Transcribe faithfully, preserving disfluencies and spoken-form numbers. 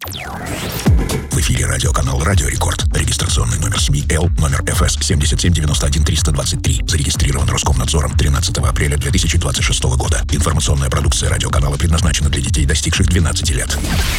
В эфире радиоканал «Радио Рекорд». Регистрационный номер СМИ Л, номер эф эс семь семь девять один три два три. Зарегистрирован Роскомнадзором тринадцатого апреля две тысячи двадцать шестого года. Информационная продукция радиоканала предназначена для детей, достигших двенадцати лет.